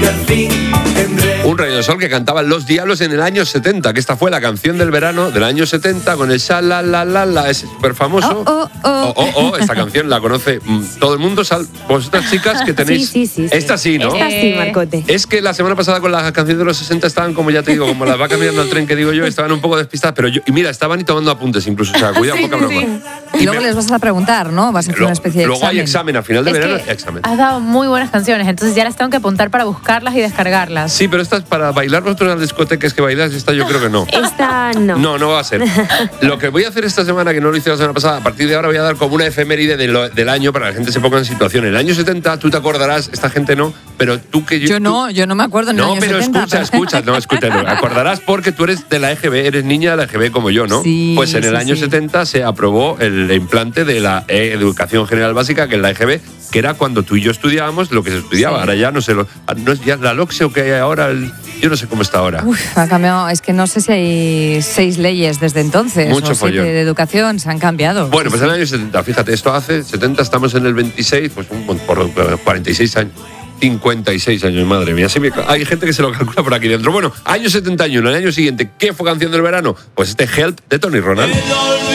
Un rayo de sol que cantaban Los Diablos en el año 70, que esta fue la canción del verano del año 70 con el sha la la la la, es súper famoso. Esta canción la conoce todo el mundo, vosotras chicas que tenéis. Sí. Esta sí, ¿no? Esta sí, Marcote. Es que la semana pasada con las canciones de los 60 estaban, como ya te digo, como las vacas mirando al tren que digo yo, estaban un poco despistadas, pero y mira, estaban y tomando apuntes incluso, o sea, cuidado, poca broma. Y luego les vas a preguntar, ¿no? Vas a hacer una especie de luego examen. hay examen, a final de verano examen. Has dado muy buenas canciones, entonces ya las tengo que apuntar para buscarlas y descargarlas. Sí, pero esta es para bailar vosotros en las discotecas que bailáis, esta yo creo que no. Esta no. No va a ser. Lo que voy a hacer esta semana, que no lo hice la semana pasada, a partir de ahora voy a dar como una efeméride del año para que la gente se ponga en situación. En el año 70, tú te acordarás, esta gente no, pero tú que yo no me acuerdo en el año 70. Escucha, acordarás porque tú eres de la EGB, eres niña de la EGB como yo, ¿no? Sí, pues en el año 70 se aprobó el implante de la Educación General Básica, que es la EGB, que era cuando tú y yo estudiábamos lo que se estudiaba. Sí. Ahora ya no sé, no es ya la LOCSE o que hay ahora, yo no sé cómo está ahora. Ha cambiado, es que no sé si hay 6 leyes desde entonces. Mucho o 7 follón. de educación, se han cambiado. Bueno, pues en el año 70, fíjate, esto hace 70, estamos en el 26, pues por 46 años. 56 años, madre mía. Hay gente que se lo calcula por aquí dentro. Bueno, año 71, el año siguiente, ¿qué fue canción del verano? Pues este Help de Tony Ronald.